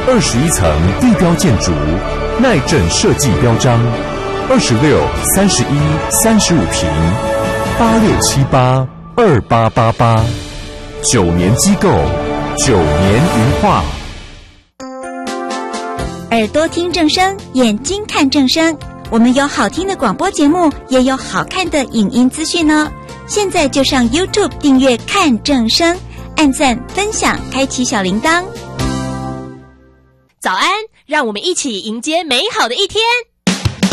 21层地标建筑，耐震设计标章，26、31、35坪，86782888，9年机构，9年云画。 耳朵听正声，眼睛看正声。我们有好听的广播节目，也有好看的影音资讯哦。现在就上 YouTube 订阅看正声，按赞、分享，开启小铃铛。 早安，让我们一起迎接美好的一天。